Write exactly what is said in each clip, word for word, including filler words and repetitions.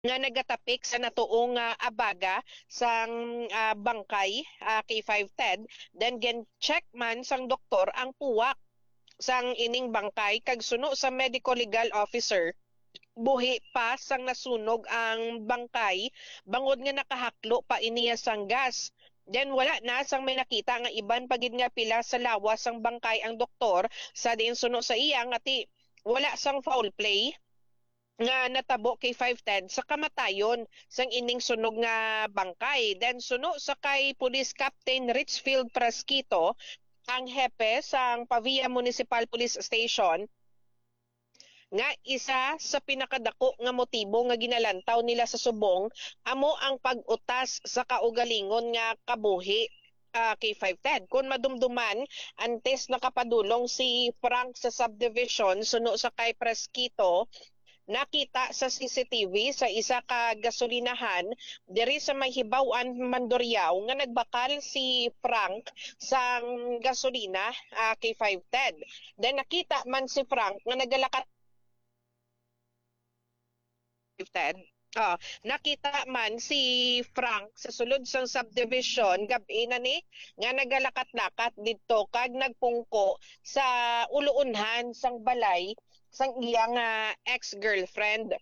nga nagatapik sa natuong ah, abaga sang ah, bangkay ah, K five Ted, then gen check man sang doktor ang puwak sang ining bangkay kag suno sa medical legal officer buhi pa sang nasunog ang bangkay bangod nga nakahaklo pa iniya sang gas. Then wala na sang may nakita nga iban pagid nga pila sa lawas sang bangkay ang doktor sa diin suno sa iya nga ti wala sang foul play nga natabo kay five ten sa kamatayon sang ining sunog nga bangkay. Then suno sa kay Police Captain Richfield Prasquito, ang hepe sang Pavia Municipal Police Station, nga isa sa pinakadako nga motibo nga ginalantaw nila sa subong amo ang pag-utas sa kaugalingon nga kabuhi uh, kay five ten. Kung madumduman, antes nakapadulong si Frank sa subdivision suno sa kay Prasquito, nakita sa C C T V sa isa ka gasolinahan diri sa may hibaw-an Mandurriao nga nagbakal si Frank sang gasolina uh, kay five ten. Then nakita man si Frank nga nagalakat Ted. Ah, nakita man si Frank sa sulod sang subdivision gabi na ni nga nagalakat-lakat didto kag nagpungko sa uluunhan sang balay sang iyang uh, ex-girlfriend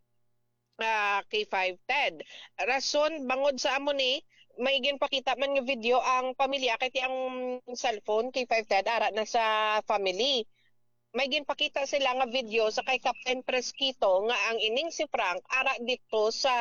uh, kay five Ted. Rason bangod sa amo ni may ginpakita man nga video ang pamilya kay ti ang cellphone kay five Ted ara na sa family. May ginpakita sila nga video sa kay Captain Prasquito nga ang ining si Frank ara dito sa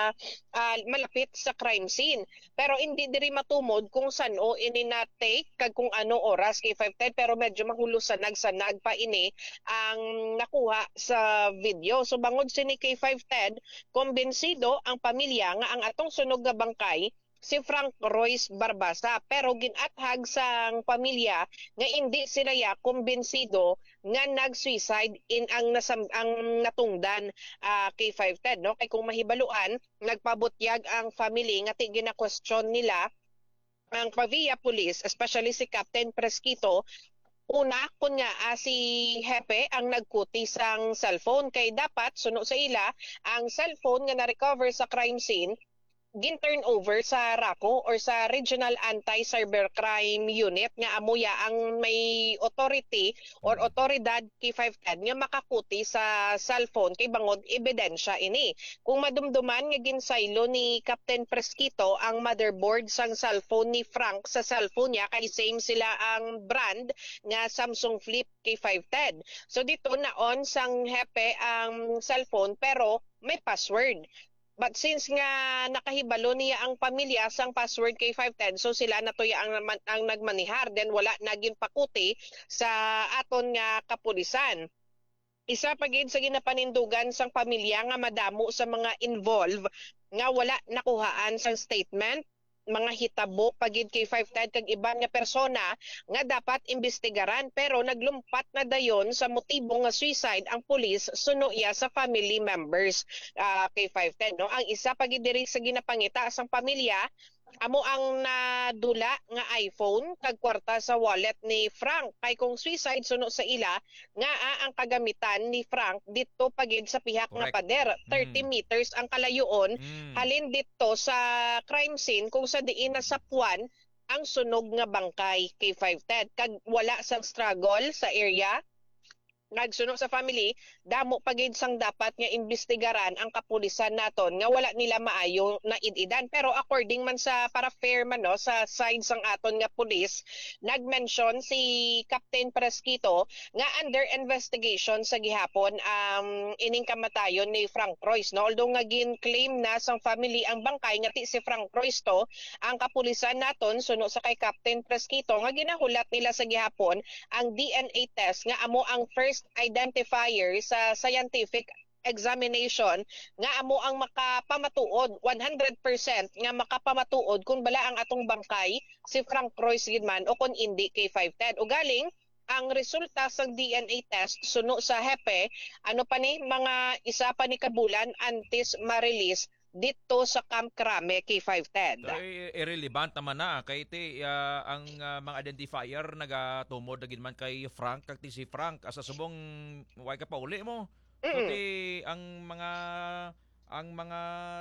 uh, malapit sa crime scene. Pero hindi diri matumod kung sano ini na-take kag kung ano oras kay five ten, pero medyo mahulusanag-sanag pa ini ang nakuha sa video. So bangod sini kay five ten, kumbinsido ang pamilya nga ang atong sunog nga bangkay si Frank Royce Barbasa, pero ginathag sang pamilya nga hindi sila ya kumbinsido nga nag-suicide in ang nasam, ang natungdan uh, kay five ten, no? Kay kung mahibaluan nagpabutyag ang family nga ti gina-question nila ang Pavia Police, especially si Captain Prasquito. Una, kunya uh, si Hepe ang nagkuti sang cellphone kay dapat suno sa ila ang cellphone nga na-recover sa crime scene gin-turn over sa RACO or sa Regional Anti-Cybercrime Unit nga amuya ang may authority or otoridad kay five ten nga makakuti sa cellphone kay bangod ebidensya ini. Kung madumduman nga ginsaylo ni Captain Prasquito ang motherboard sang cellphone ni Frank sa cellphone niya kay same sila ang brand nga Samsung Flip kay five ten. So dito naon sang hepe ang cellphone pero may password. But since nga nakahibalo niya ang pamilya sang password kay five ten, so sila natuya ang, ang nagmanihar, then wala naging pakuti sa aton nga kapulisan. Isa pa gid sa ginapanindugan sang pamilya nga madamo sa mga involved nga wala nakuhaan sang statement, mga hitabo pagid kay five ten kag iban nga persona nga dapat imbestigaran, pero naglumpat na dayon sa motibo nga suicide ang pulis suno iya sa family members uh, kay five ten, no? Ang isa pagid diri sa ginapangita sang pamilya amo ang nadula nga iPhone kag kwarta sa wallet ni Frank, kay kung suicide suno sa ila nga ah, ang kagamitan ni Frank dito pagid sa pihak nga Correct. pader thirty Mm. meters ang kalayoon Mm. halin dito sa crime scene kung sa diin nasapuan ang sunog nga bangkay kay five ten kag wala sang struggle sa area. Nagsuno sa family, damo pagid sang dapat nga imbestigaran ang kapulisan naton nga wala nila maayo na id-idan. Pero according man sa para fair man no sa side sang aton nga pulis, nagmention si Captain Prasquito nga under investigation sa gihapon ang um, ining kamatayon ni Frank Royce, no? Although nga gin-claim na sang family ang bangkay nga ti si Frank Royce to, ang kapulisan naton suno sa kay Captain Prasquito nga ginahulat nila sa gihapon ang D N A test nga amo ang first identifier sa scientific examination nga amo ang makapamatuod one hundred percent nga makapamatuod kung bala ang atong bangkay si Frank Royce Gidman o kung hindi kay five ten. O galing ang resulta sa D N A test suno sa hepe ano pa ni mga isa pa ni kabulan antes ma-release dito sa Camp Crame kay five ten. So, i- irrelevant naman na kay ti ah, ang ah, mga identifier nagatumod na gid man kay Frank kag ti si Frank asa subong way ka pa uli mo. So Mm. ti ang mga ang mga